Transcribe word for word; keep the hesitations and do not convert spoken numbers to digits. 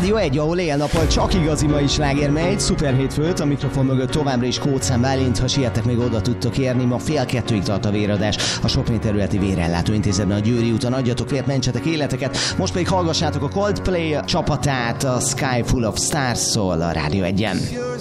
Rádió egy, ahol éjjel-nappal csak igazi mai sláger megy. Szuper hétfőt, a mikrofon mögött továbbra is Kóczám Bálint. Ha siettek, még oda tudtok érni. Ma fél kettőig tart a véradás a Sopron területi vérellátó intézetben, a Győri úton. Adjatok vért, mentsetek életeket. Most pedig hallgassátok a Coldplay csapatát, a Sky Full of Stars-szól a Rádió egyen.